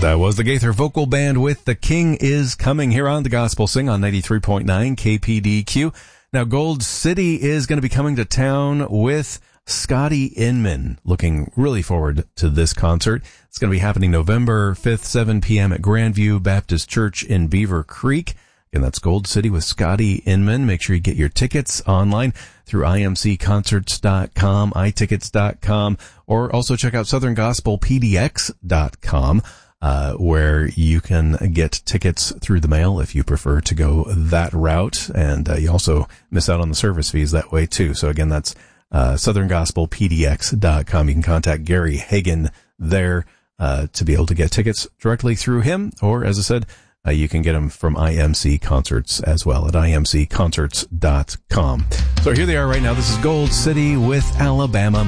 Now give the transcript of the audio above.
That was the Gaither Vocal Band with The King Is Coming here on The Gospel Sing on 93.9 KPDQ. Now, Gold City is going to be coming to town with Scotty Inman. Looking really forward to this concert. It's going to be happening November 5th, 7 p.m. at Grandview Baptist Church in Beaver Creek. And that's Gold City with Scotty Inman. Make sure you get your tickets online through imcconcerts.com, itickets.com, or also check out southerngospelpdx.com, where you can get tickets through the mail if you prefer to go that route. And you also miss out on the service fees that way too. So again, that's southerngospelpdx.com. You can contact Gary Hagan there to be able to get tickets directly through him, or as I said, you can get them from IMC Concerts as well at imcconcerts.com. So here they are right now. This is Gold City with Alabama